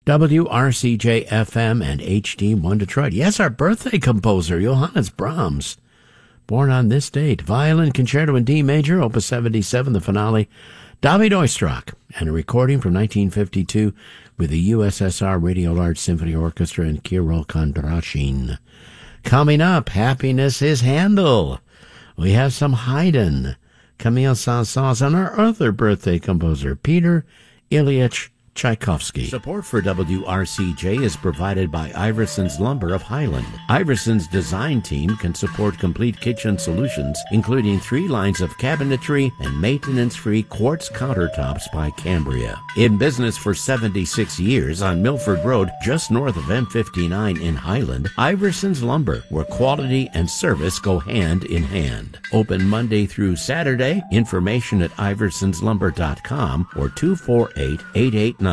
WRCJ-FM and HD1 Detroit. Yes, our birthday composer, Johannes Brahms. Born on this date. Violin Concerto in D major, Opus 77, the finale. David Oistrakh, and a recording from 1952 with the USSR Radio Large Symphony Orchestra and Kirill Kondrashin. Coming up, Happiness is Handel. We have some Haydn, Camille Saint-Saëns, and our other birthday composer, Peter Ilyich Tchaikovsky. Support for WRCJ is provided by Iverson's Lumber of Highland. Iverson's design team can support complete kitchen solutions, including 3 lines of cabinetry and maintenance-free quartz countertops by Cambria. In business for 76 years on Milford Road, just north of M59 in Highland, Iverson's Lumber, where quality and service go hand in hand. Open Monday through Saturday. Information at iversonslumber.com or 248-889-4910.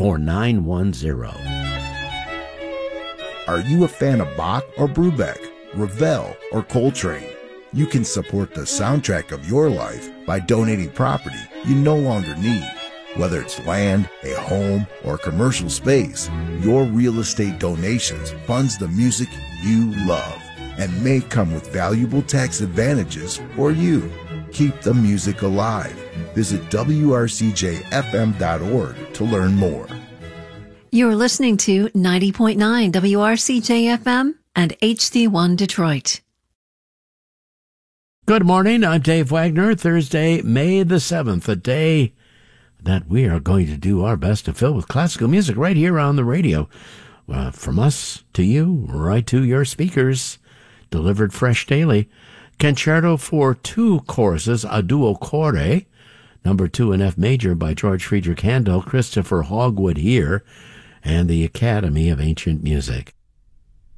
Are you a fan of Bach or Brubeck, Ravel or Coltrane? You can support the soundtrack of your life by donating property you no longer need. Whether it's land, a home, or commercial space, your real estate donations funds the music you love and may come with valuable tax advantages for you. Keep the music alive. Visit WRCJFM.org to learn more. You're listening to 90.9 WRCJ-FM and HD1 Detroit. Good morning, I'm Dave Wagner. Thursday, May the 7th, a day that we are going to do our best to fill with classical music right here on the radio. From us to you, right to your speakers, delivered fresh daily. Concerto for 2 choruses, a duo corde, number 2 in F major by George Friedrich Handel, Christopher Hogwood here, and the Academy of Ancient Music.